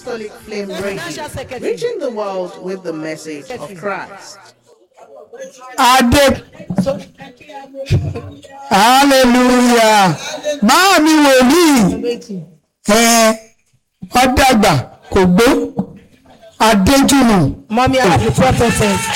Apostolic Flame Radio, reaching the world with the message of Christ. Hallelujah. Mami wòlíì ọ̀dàgbà kò gbó Adéjùmọ̀. Mommy, I have the prophetess.